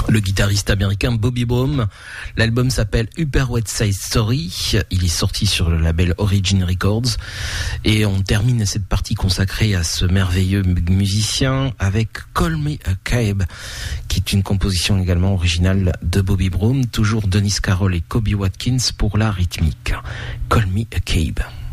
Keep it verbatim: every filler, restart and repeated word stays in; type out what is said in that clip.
le guitariste américain Bobby Broom. L'album s'appelle Upper West Side Story. Il est sorti sur le label Origin Records. Et on termine cette partie consacrée à ce merveilleux musicien avec Call Me a Cab, qui est une composition également originale de Bobby Broom. Toujours Dennis Carroll et Kobe Watkins pour la rythmique. Call Me a Cab.